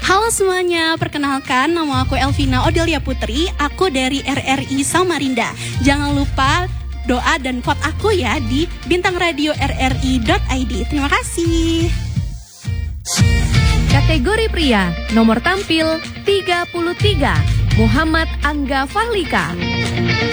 Halo semuanya, perkenalkan nama aku Elvina Odelia Putri, aku dari RRI Samarinda. Jangan lupa doa dan vote aku ya di bintangradio.rri.id. Terima kasih. Kategori pria, nomor tampil 33, Muhammad Angga Fahlika.